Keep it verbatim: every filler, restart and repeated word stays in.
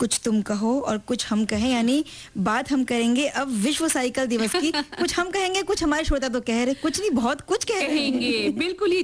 कुछ तुम कहो और कुछ हम कहें, यानी बात हम करेंगे अब विश्व साइकिल दिवस की। कुछ हम कहेंगे, कुछ हमारे श्रोता तो कह रहे, कुछ नहीं बहुत कुछ कह रहे कहेंगे बिल्कुल ही